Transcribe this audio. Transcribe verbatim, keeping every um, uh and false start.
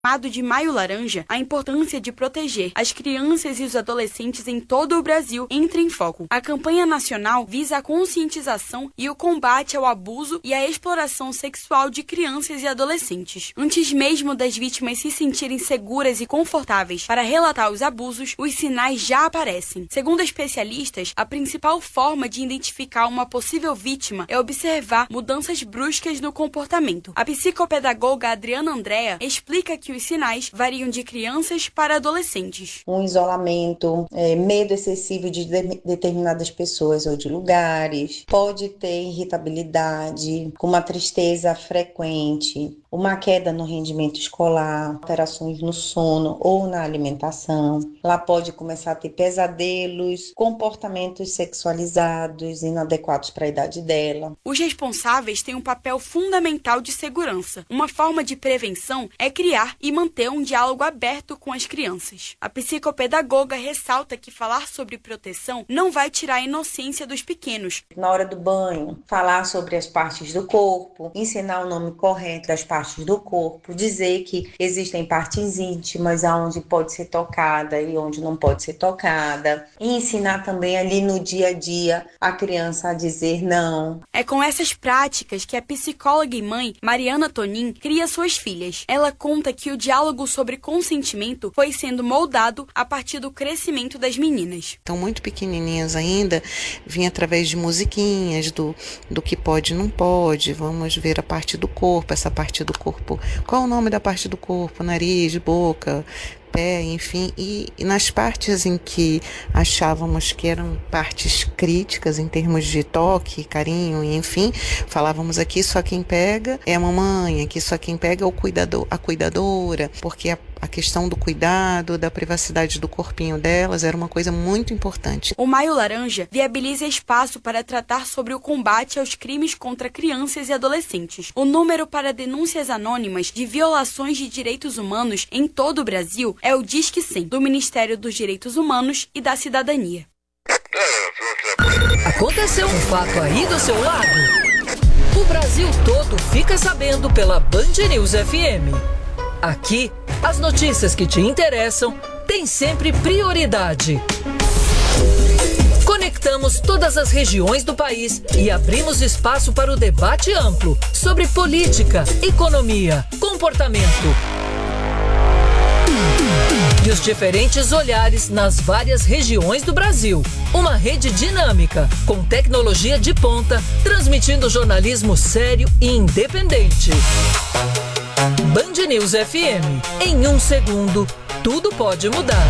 Chamado de Maio Laranja, a importância de proteger as crianças e os adolescentes em todo o Brasil entra em foco. A campanha nacional visa a conscientização e o combate ao abuso e à exploração sexual de crianças e adolescentes. Antes mesmo das vítimas se sentirem seguras e confortáveis para relatar os abusos, os sinais já aparecem. Segundo especialistas, a principal forma de identificar uma possível vítima é observar mudanças bruscas no comportamento. A psicopedagoga Adriana Andrea explica que os sinais variam de crianças para adolescentes. Um isolamento, é, medo excessivo de, de determinadas pessoas ou de lugares, pode ter irritabilidade, uma tristeza frequente, uma queda no rendimento escolar, alterações no sono ou na alimentação. Ela pode começar a ter pesadelos, comportamentos sexualizados, inadequados para a idade dela. Os responsáveis têm um papel fundamental de segurança. Uma forma de prevenção é criar e manter um diálogo aberto com as crianças. A psicopedagoga ressalta que falar sobre proteção não vai tirar a inocência dos pequenos. Na hora do banho, falar sobre as partes do corpo, ensinar o nome correto das partes do corpo, dizer que existem partes íntimas onde pode ser tocada e onde não pode ser tocada, e ensinar também ali no dia a dia a criança a dizer não. É com essas práticas que a psicóloga e mãe Mariana Tonin cria suas filhas. Ela conta que o diálogo sobre consentimento foi sendo moldado a partir do crescimento das meninas. Então, muito pequenininhas ainda, vinha através de musiquinhas, do, do que pode e não pode, vamos ver a parte do corpo, essa parte do corpo, qual o nome da parte do corpo, nariz, boca, pé, enfim, e, e nas partes em que achávamos que eram partes críticas em termos de toque, carinho, enfim, falávamos aqui só quem pega é a mamãe, aqui só quem pega é o cuidador, a cuidadora, porque a A questão do cuidado, da privacidade do corpinho delas era uma coisa muito importante. O Maio Laranja viabiliza espaço para tratar sobre o combate aos crimes contra crianças e adolescentes. O número para denúncias anônimas de violações de direitos humanos em todo o Brasil é o Disque cem, do Ministério dos Direitos Humanos e da Cidadania. Aconteceu um fato aí do seu lado? O Brasil todo fica sabendo pela Band News F M. Aqui, as notícias que te interessam têm sempre prioridade. Conectamos todas as regiões do país e abrimos espaço para o debate amplo sobre política, economia, comportamento e os diferentes olhares nas várias regiões do Brasil. Uma rede dinâmica, com tecnologia de ponta, transmitindo jornalismo sério e independente. Band News F M. Em um segundo, tudo pode mudar.